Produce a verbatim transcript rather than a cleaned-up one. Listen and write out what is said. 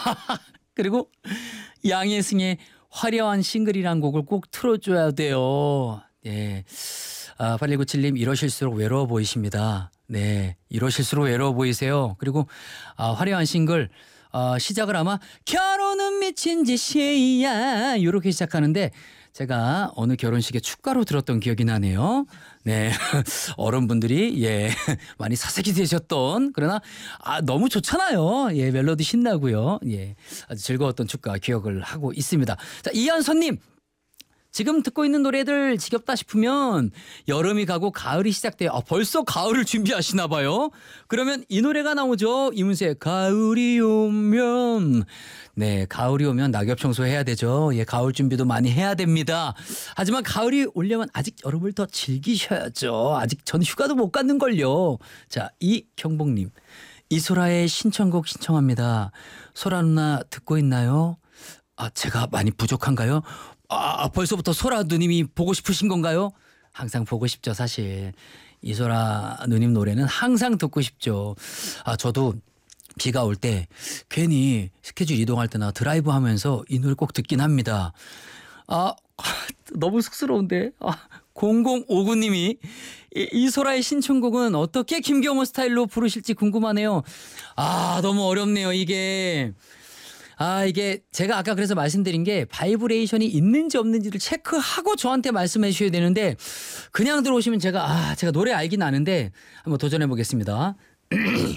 그리고 양혜승의 화려한 싱글이란 곡을 꼭 틀어줘야 돼요. 네. 아, 팔일구칠님 이러실수록 외로워 보이십니다. 네, 이러실수록 외로워 보이세요. 그리고 아, 화려한 싱글 어, 시작을 아마 결혼은 미친 짓이야 이렇게 시작하는데 제가 어느 결혼식에 축가로 들었던 기억이 나네요. 네, 어른분들이 예 많이 사색이 되셨던 그러나 아, 너무 좋잖아요. 예, 멜로디 신나고요. 예, 아주 즐거웠던 축가 기억을 하고 있습니다. 자, 이현선님. 지금 듣고 있는 노래들 지겹다 싶으면 여름이 가고 가을이 시작돼요. 아, 벌써 가을을 준비하시나 봐요. 그러면 이 노래가 나오죠. 이문세 가을이 오면. 네, 가을이 오면 낙엽 청소해야 되죠. 예, 가을 준비도 많이 해야 됩니다. 하지만 가을이 오려면 아직 여름을 더 즐기셔야죠. 아직 전 휴가도 못 갔는걸요. 자, 이경복님. 이소라의 신청곡 신청합니다. 소라 누나 듣고 있나요? 아, 제가 많이 부족한가요? 아, 벌써부터 소라 누님이 보고 싶으신 건가요? 항상 보고 싶죠, 사실. 이소라 누님 노래는 항상 듣고 싶죠. 아, 저도 비가 올 때 괜히 스케줄 이동할 때나 드라이브 하면서 이 노래 꼭 듣긴 합니다. 아, 너무 쑥스러운데. 아, 공공오구님이 이, 이소라의 신청곡은 어떻게 김경호 스타일로 부르실지 궁금하네요. 아, 너무 어렵네요, 이게. 아, 이게 제가 아까 그래서 말씀드린 게 바이브레이션이 있는지 없는지를 체크하고 저한테 말씀해 주셔야 되는데 그냥 들어오시면 제가 아 제가 노래 알긴 아는데 한번 도전해 보겠습니다.